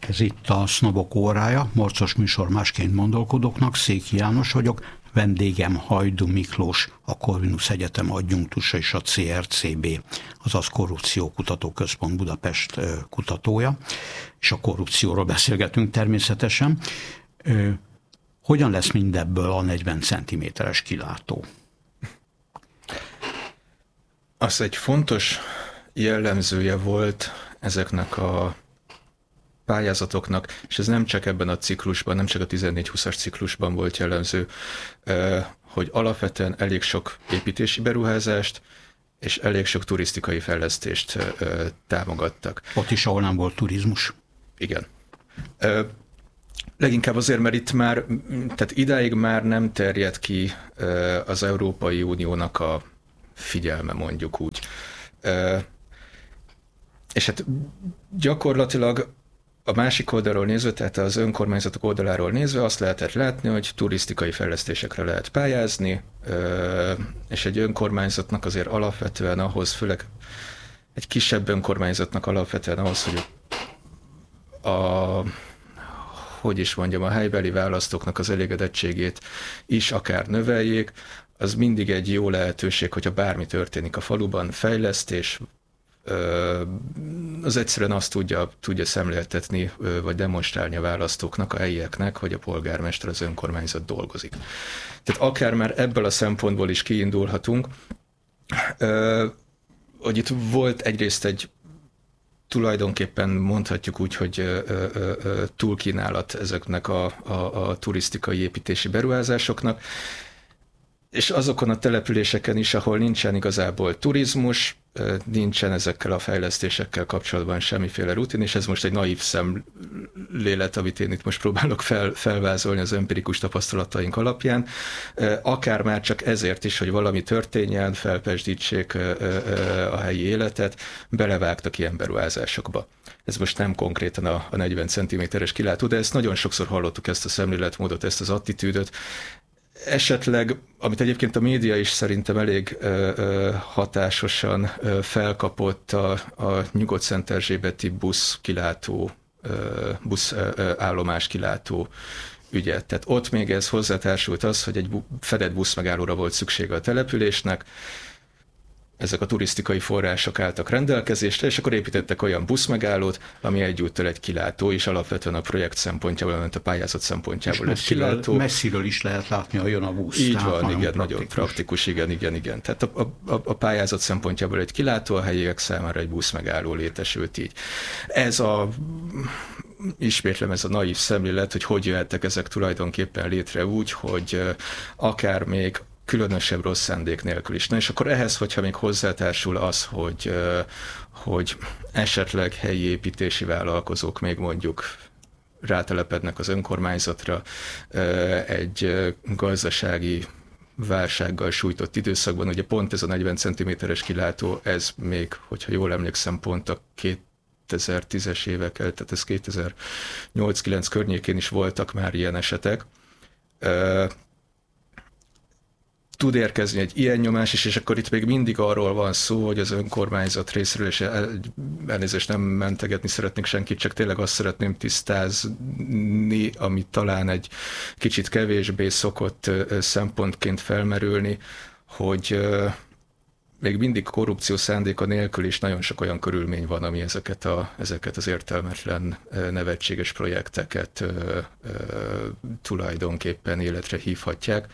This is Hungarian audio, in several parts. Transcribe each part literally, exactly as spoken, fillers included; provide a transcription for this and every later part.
Ez itt a Sznobok órája, morcos műsor másként gondolkodóknak, Székely János vagyok, vendégem Hajdú Miklós, a Corvinus Egyetem adjunktusa és a cé er cé bé, azaz Korrupciókutató Központ Budapest kutatója, és a korrupcióról beszélgetünk természetesen. Hogyan lesz mindebből a negyven centiméteres kilátó? Az egy fontos jellemzője volt ezeknek a pályázatoknak, és ez nem csak ebben a ciklusban, nem csak a tizennégy húszas ciklusban volt jellemző, hogy alapvetően elég sok építési beruházást és elég sok turisztikai fejlesztést támogattak. Ott is, ahol nem volt turizmus. Igen. Leginkább azért, mert itt már, tehát idáig már nem terjed ki az Európai Uniónak a figyelme, mondjuk úgy. És hát gyakorlatilag a másik oldalról nézve, tehát az önkormányzatok oldaláról nézve azt lehetett látni, hogy turisztikai fejlesztésekre lehet pályázni, és egy önkormányzatnak azért alapvetően ahhoz, főleg egy kisebb önkormányzatnak alapvetően ahhoz, hogy a, hogy is mondjam, a helybeli választóknak az elégedettségét is akár növeljék, az mindig egy jó lehetőség, hogyha bármi történik a faluban, fejlesztés, az egyszerűen azt tudja, tudja szemléltetni, vagy demonstrálni a választóknak, a helyieknek, hogy a polgármester, az önkormányzat dolgozik. Tehát akár már ebből a szempontból is kiindulhatunk, hogy itt volt egyrészt egy tulajdonképpen mondhatjuk úgy, hogy túlkínálat ezeknek a, a, a turisztikai építési beruházásoknak, és azokon a településeken is, ahol nincsen igazából turizmus, nincsen ezekkel a fejlesztésekkel kapcsolatban semmiféle rutin, és ez most egy naív szemlélet, amit én itt most próbálok fel, felvázolni az empirikus tapasztalataink alapján, akár már csak ezért is, hogy valami történjen, felpesdítsék a helyi életet, belevágtak ilyen beruházásokba. Ez most nem konkrétan a, a negyven centiméteres kilátó, de ezt nagyon sokszor hallottuk, ezt a szemléletmódot, ezt az attitűdöt. Esetleg, amit egyébként a média is szerintem elég ö, ö, hatásosan ö, felkapott, a, a Nyugodt-Szent Erzsébeti busz kilátó, ö, busz ö, állomás kilátó ügyet. Tehát ott még ez hozzátársult az, hogy egy bu- fedett buszmegállóra volt szüksége a településnek, ezek a turisztikai források álltak rendelkezésre, és akkor építettek olyan buszmegállót, ami egyúttal egy kilátó, és alapvetően a projekt szempontjából, mint a pályázat szempontjából egy kilátó. Messziről is lehet látni, ha jön a busz. Így van, nagyon igen, praktikus. Nagyon praktikus, igen, igen, igen. Tehát a, a, a pályázat szempontjából egy kilátó, a helyiek számára egy buszmegálló létesült így. Ez a, ismétlem, ez a naív szemlélet, hogy hogy jöhettek ezek tulajdonképpen létre úgy, hogy akár még különösebb rossz szándék nélkül is. Na és akkor ehhez, hogyha még hozzátársul az, hogy, hogy esetleg helyi építési vállalkozók még mondjuk rátelepednek az önkormányzatra egy gazdasági válsággal sújtott időszakban, ugye pont ez a negyven centiméteres kilátó, ez még, hogyha jól emlékszem, pont a kétezer-tízes évek, tehát ez kétezer-nyolc-kilenc környékén is voltak már ilyen esetek. Tud érkezni egy ilyen nyomás is, és akkor itt még mindig arról van szó, hogy az önkormányzat részéről, és elnézést nem mentegetni szeretnék senkit, csak tényleg azt szeretném tisztázni, ami talán egy kicsit kevésbé szokott szempontként felmerülni, hogy még mindig korrupció szándéka nélkül is nagyon sok olyan körülmény van, ami ezeket, a, ezeket az értelmetlen, nevetséges projekteket ö, ö, tulajdonképpen életre hívhatják.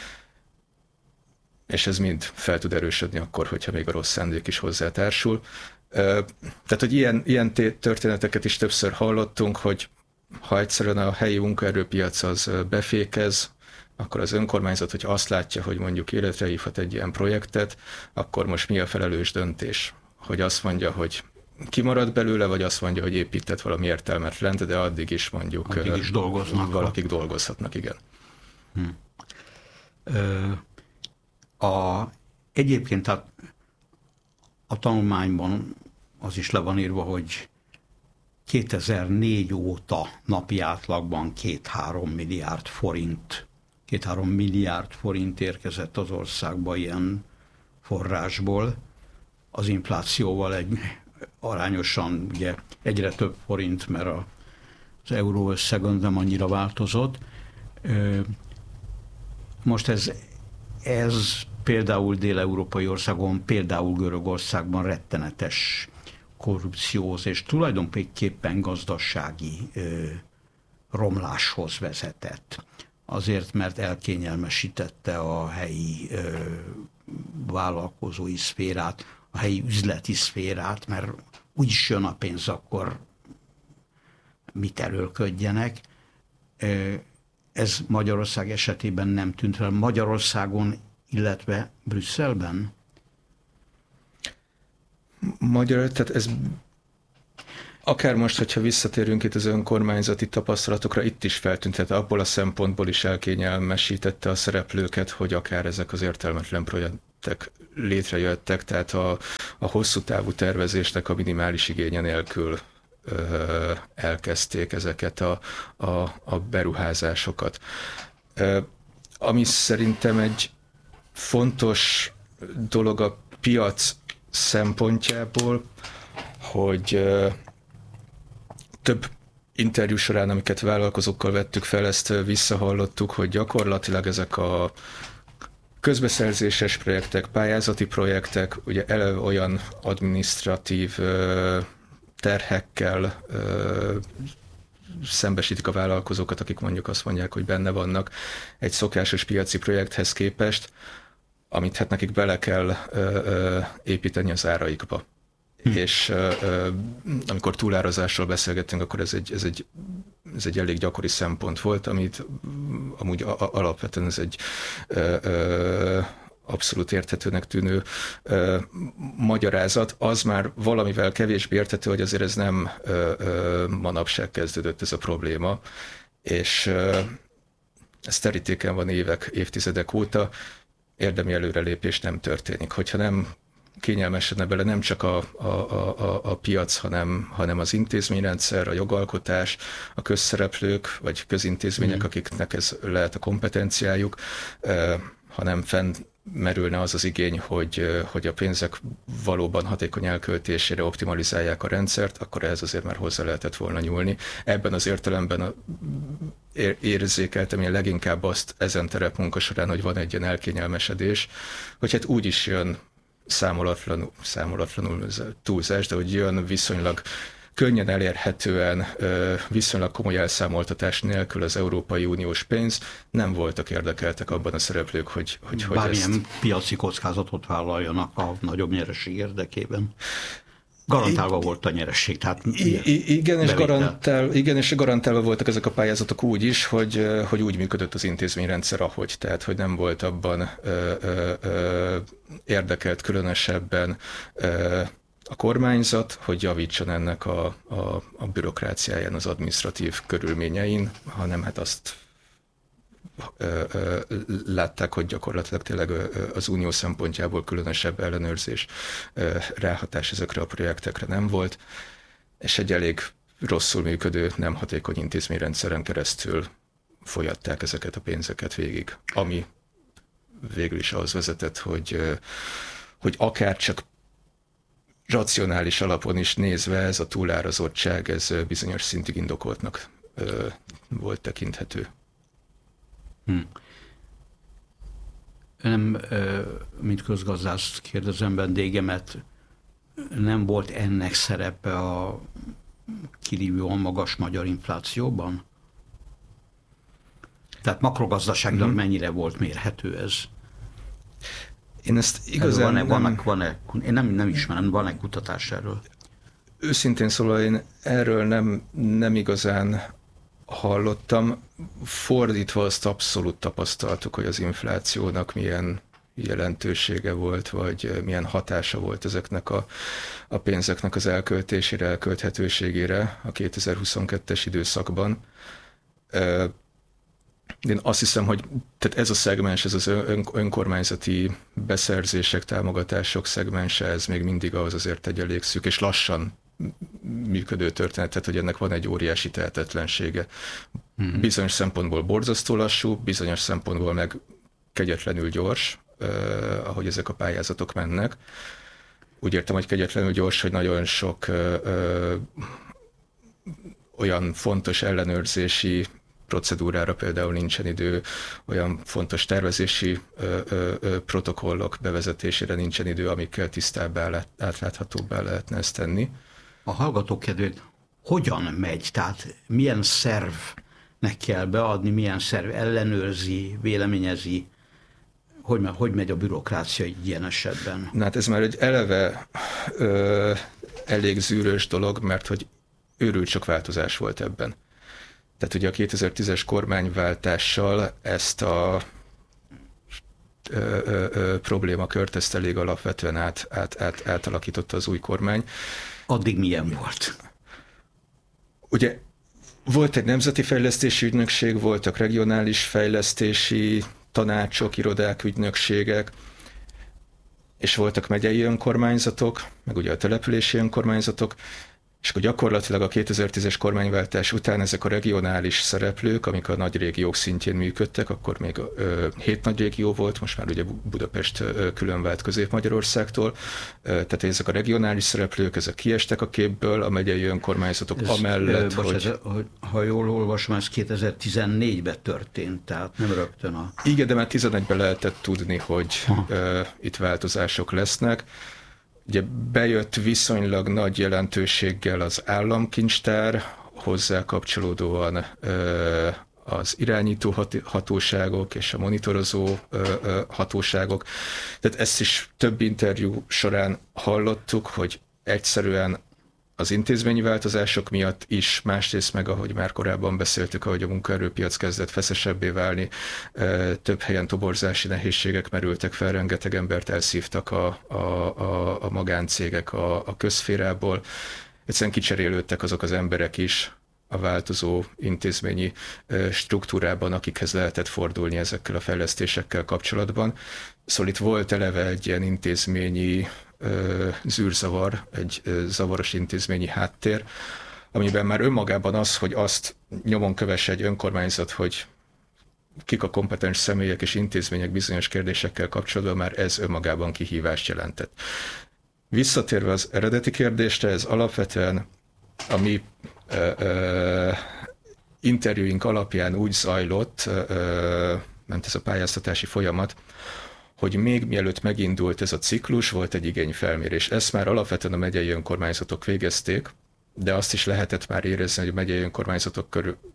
És ez mind fel tud erősödni akkor, hogyha még a rossz szándék is hozzátársul. Tehát, hogy ilyen, ilyen történeteket is többször hallottunk, hogy ha egyszerűen a helyi munkaerőpiac az befékez, akkor az önkormányzat, hogy azt látja, hogy mondjuk életre hívhat egy ilyen projektet, akkor most mi a felelős döntés? Hogy azt mondja, hogy kimarad belőle, vagy azt mondja, hogy épített valami értelmetlen, de addig is mondjuk addig is dolgoznak, valakik dolgozhatnak, igen. Hm. Ö... A, egyébként a, a tanulmányban az is le van írva, hogy kétezer-négy óta napi átlagban két-három milliárd forint, két-három milliárd forint érkezett az országba ilyen forrásból. Az inflációval egy arányosan ugye egyre több forint, mert a az euró összeg nem annyira változott. Most ez, ez például dél-európai országon, például Görögországban rettenetes korrupcióhoz és tulajdonképpen gazdasági ö, romláshoz vezetett. Azért, mert elkényelmesítette a helyi ö, vállalkozói szférát, a helyi üzleti szférát, mert úgyis jön a pénz, akkor mit erőlködjenek. Ez Magyarország esetében nem tűnt fel. Magyarországon, illetve Brüsszelben? Magyar, tehát ez akár most, hogyha visszatérünk itt az önkormányzati tapasztalatokra, itt is feltűnt, tehát abból a szempontból is elkényelmesítette a szereplőket, hogy akár ezek az értelmetlen projektek létrejöttek, tehát a, a hosszú távú tervezésnek a minimális igénye nélkül ö, elkezdték ezeket a, a, a beruházásokat. Ö, ami szerintem egy fontos dolog a piac szempontjából, hogy ö, több interjú során, amiket vállalkozókkal vettük fel, ezt visszahallottuk, hogy gyakorlatilag ezek a közbeszerzéses projektek, pályázati projektek, ugye eleve olyan adminisztratív ö, terhekkel ö, szembesítik a vállalkozókat, akik mondjuk azt mondják, hogy benne vannak egy szokásos piaci projekthez képest, amit hát nekik bele kell ö, ö, építeni az áraikba. Hm. És ö, amikor túlárazásról beszélgettünk, akkor ez egy, ez, egy, ez egy elég gyakori szempont volt, amit amúgy a, a, alapvetően ez egy ö, ö, abszolút érthetőnek tűnő ö, magyarázat. Az már valamivel kevésbé érthető, hogy azért ez nem ö, ö, manapság kezdődött ez a probléma, és ö, ez terítéken van évek, évtizedek óta, érdemi előrelépés nem történik. Hogyha nem kényelmesedne bele nem csak a, a, a, a piac, hanem, hanem az intézményrendszer, a jogalkotás, a közszereplők, vagy közintézmények, mm. akiknek ez lehet a kompetenciájuk, eh, hanem fennmerülne az az igény, hogy, hogy a pénzek valóban hatékony elköltésére optimalizálják a rendszert, akkor ehhez azért már hozzá lehetett volna nyúlni. Ebben az értelemben a, ér, érzékeltem én leginkább azt ezen terepmunka során, hogy van egy ilyen elkényelmesedés, hogy hát úgy is jön számolatlanul, számolatlanul túlzás, de hogy jön viszonylag könnyen elérhetően, viszonylag komoly elszámoltatás nélkül az Európai Uniós pénz, nem voltak érdekeltek abban a szereplők, hogy, hogy, hogy bármilyen ezt... piaci kockázatot vállaljanak a nagyobb nyereség érdekében. Garantálva I, volt a nyeresség, tehát I, igen, és garantál, igen, és garantálva voltak ezek a pályázatok úgy is, hogy, hogy úgy működött az intézményrendszer, ahogy, tehát hogy nem volt abban ö, ö, ö, érdekelt különösebben ö, a kormányzat, hogy javítson ennek a, a, a bürokráciáján, az adminisztratív körülményein, hanem hát azt ö, ö, látták, hogy gyakorlatilag tényleg az unió szempontjából különösebb ellenőrzés, ö, ráhatás ezekre a projektekre nem volt, és egy elég rosszul működő, nem hatékony intézményrendszeren keresztül folyatták ezeket a pénzeket végig, ami végül is ahhoz vezetett, hogy, hogy akár csak racionális alapon is nézve ez a túlárazottság, ez bizonyos szintig indokoltnak ö, volt tekinthető. Hm. Nem, mint közgazdász kérdezem vendégemet, nem volt ennek szerepe a kirívóan magas magyar inflációban? Tehát makrogazdaságban mm-hmm. mennyire volt mérhető ez? Én ezt igazán van-e, nem... Van-e, van-e, én nem, nem ismerem, van-e kutatás erről? Őszintén szólva én erről nem, nem igazán hallottam. Fordítva azt abszolút tapasztaltuk, hogy az inflációnak milyen jelentősége volt, vagy milyen hatása volt ezeknek a, a pénzeknek az elköltésére, elkölthetőségére a kétezer-huszonkettes időszakban. Én azt hiszem, hogy tehát ez a szegmens, ez az ön, önkormányzati beszerzések, támogatások szegmense, ez még mindig az azért egy elég szűk és lassan működő történet, tehát hogy ennek van egy óriási tehetetlensége. Mm-hmm. Bizonyos szempontból borzasztó lassú, bizonyos szempontból meg kegyetlenül gyors, eh, ahogy ezek a pályázatok mennek. Úgy értem, hogy kegyetlenül gyors, hogy nagyon sok eh, olyan fontos ellenőrzési procedúrára például nincsen idő, olyan fontos tervezési ö, ö, ö, protokollok bevezetésére nincsen idő, amikkel tisztábbá, átláthatóbbá lehetne ezt tenni. A hallgatók kedvéért hogyan megy? Tehát milyen szervnek kell beadni, milyen szerv ellenőrzi, véleményezi, hogy, hogy megy a bürokrácia egy ilyen esetben? Na hát ez már egy eleve ö, elég zűrös dolog, mert hogy őrült sok változás volt ebben. Tehát ugye a kétezer-tízes kormányváltással ezt a ö, ö, ö, problémakört, ezt elég alapvetően át, át, át, átalakította az új kormány. Addig milyen volt? Ugye volt egy nemzeti fejlesztési ügynökség, voltak regionális fejlesztési tanácsok, irodák, ügynökségek, és voltak megyei önkormányzatok, meg ugye a települési önkormányzatok, és akkor gyakorlatilag a kétezer-tízes kormányváltás után ezek a regionális szereplők, amik a nagy régiók szintjén működtek, akkor még ö, hét nagy régió volt, most már ugye Budapest ö, külön vált Közép-Magyarországtól, ö, tehát ezek a regionális szereplők, ezek kiestek a képből, a megyei önkormányzatok ez, amellett, ö, hogy... Ez, ha jól olvasom, ez kétezer-tizennégyben történt, tehát nem rögtön a... Igen, de már tizenegyben lehetett tudni, hogy ö, itt változások lesznek. Ugye bejött viszonylag nagy jelentőséggel az államkincstár, hozzá kapcsolódóan ö, az irányító hatóságok és a monitorozó ö, ö, hatóságok. Tehát ezt is több interjú során hallottuk, hogy egyszerűen az intézményi változások miatt is, másrészt meg, ahogy már korábban beszéltük, ahogy a munkaerőpiac kezdett feszesebbé válni, több helyen toborzási nehézségek merültek fel, rengeteg embert elszívtak a, a, a, a magáncégek a, a közszférából. Egyszerűen kicserélődtek azok az emberek is a változó intézményi struktúrában, akikhez lehetett fordulni ezekkel a fejlesztésekkel kapcsolatban. Szóval itt volt eleve egy ilyen intézményi zűrzavar, egy zavaros intézményi háttér, amiben már önmagában az, hogy azt nyomon kövesse egy önkormányzat, hogy kik a kompetens személyek és intézmények bizonyos kérdésekkel kapcsolatban, már ez önmagában kihívást jelentett. Visszatérve az eredeti kérdésre, ez alapvetően a mi ö, ö, interjúink alapján úgy zajlott, ö, ment ez a pályáztatási folyamat, hogy még mielőtt megindult ez a ciklus, volt egy igényfelmérés. Ezt már alapvetően a megyei önkormányzatok végezték, de azt is lehetett már érezni, hogy a megyei önkormányzatok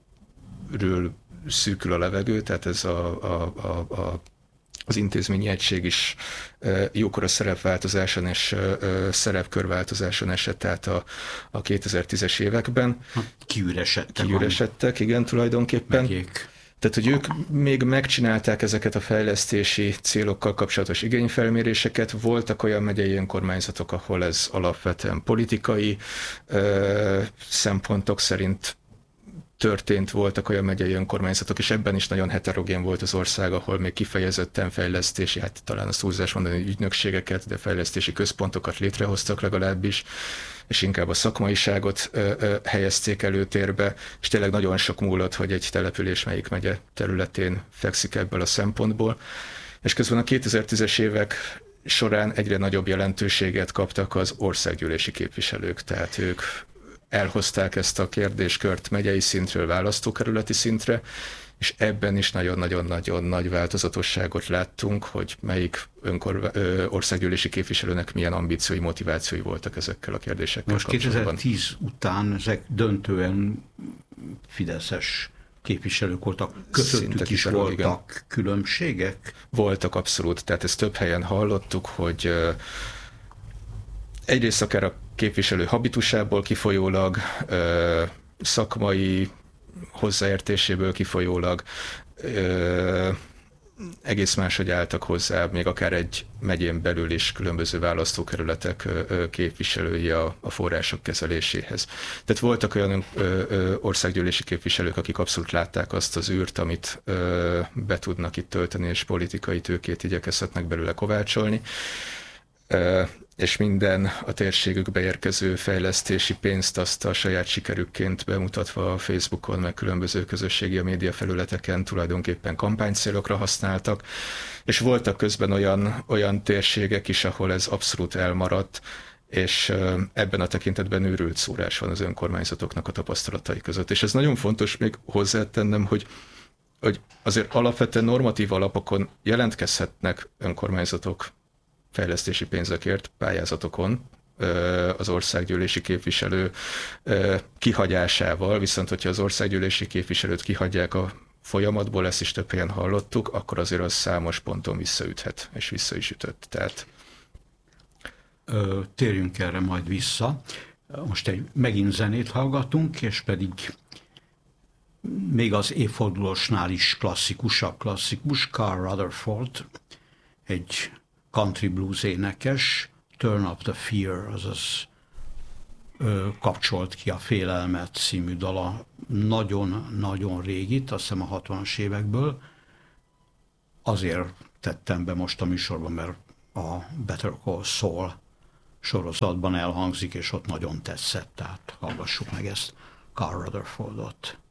körül szűkül a levegő, tehát ez a, a, a, a, az intézményi egység is jókora szerepváltozáson és szerepkörváltozáson esett át a, a kétezer-tízes években. Kiüresedtek. Kiüresedtek, igen, tulajdonképpen. Megyék. Tehát, hogy ők még megcsinálták ezeket a fejlesztési célokkal kapcsolatos igényfelméréseket, voltak olyan megyei önkormányzatok, ahol ez alapvetően politikai ö, szempontok szerint történt, voltak olyan megyei önkormányzatok, és ebben is nagyon heterogén volt az ország, ahol még kifejezetten fejlesztési, hát talán azt húzás mondani, ügynökségeket, de fejlesztési központokat létrehoztak legalábbis, és inkább a szakmaiságot ö, ö, helyezték előtérbe, és tényleg nagyon sok múlott, hogy egy település melyik megye területén fekszik ebből a szempontból. És közben a kétezer-tízes évek során egyre nagyobb jelentőséget kaptak az országgyűlési képviselők, tehát ők elhozták ezt a kérdéskört megyei szintről választókerületi szintre, és ebben is nagyon-nagyon-nagyon nagy változatosságot láttunk, hogy melyik önkor, ö, országgyűlési képviselőnek milyen ambíciói, motivációi voltak ezekkel a kérdésekkel most kapcsolatban. kétezer-tíz után ezek döntően fideszes képviselők voltak, közöttük is voltak igen. különbségek? Voltak abszolút, tehát ezt több helyen hallottuk, hogy ö, egyrészt akár a képviselő habitusából kifolyólag, ö, szakmai hozzáértéséből kifolyólag ö, egész máshogy álltak hozzá, még akár egy megyén belül is különböző választókerületek ö, képviselői a, a források kezeléséhez. Tehát voltak olyan ö, ö, országgyűlési képviselők, akik abszolút látták azt az űrt, amit ö, be tudnak itt tölteni, és politikai tőkét igyekezhetnek belőle kovácsolni. Ö, és minden a térségükbe érkező fejlesztési pénzt azt a saját sikerükként bemutatva a Facebookon, meg különböző közösségi média felületeken tulajdonképpen kampánycélokra használtak, és voltak közben olyan, olyan térségek is, ahol ez abszolút elmaradt, és ebben a tekintetben őrült szórás van az önkormányzatoknak a tapasztalatai között. És ez nagyon fontos még hozzátennem, hogy, hogy azért alapvetően normatív alapokon jelentkezhetnek önkormányzatok fejlesztési pénzekért pályázatokon az országgyűlési képviselő kihagyásával, viszont hogyha az országgyűlési képviselőt kihagyják a folyamatból, ezt is több helyen hallottuk, akkor azért az számos ponton visszaüthet, és vissza is ütött. Tehát... Térjünk erre majd vissza. Most egy megint zenét hallgatunk, és pedig még az évfordulósnál is klasszikusabb klasszikus, Carl Rutherford, egy country blues énekes, Turn Up the Fear, azaz ö, kapcsolt ki a Félelmet című dala, nagyon-nagyon régit, azt hiszem a hatvanas évekből. Azért tettem be most a műsorban, mert a Better Call Saul sorozatban elhangzik, és ott nagyon tetszett, tehát hallgassuk meg ezt, Carl Rutherfordot.